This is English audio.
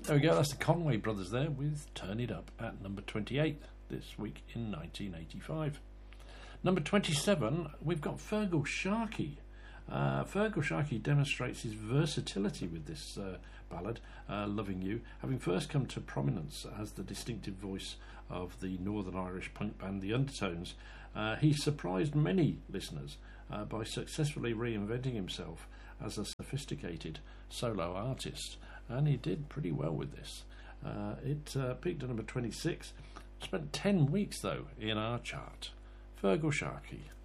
There we go, that's the Conway Brothers there with Turn It Up at number 28 this week in 1985. Number 27, we've got Feargal Sharkey. Feargal Sharkey demonstrates his versatility with this ballad, Loving You, having first come to prominence as the distinctive voice of the Northern Irish punk band The Undertones. He surprised many listeners by successfully reinventing himself as a sophisticated solo artist, and he did pretty well with this. It peaked at number 26, spent 10 weeks though in our chart. Feargal Sharkey.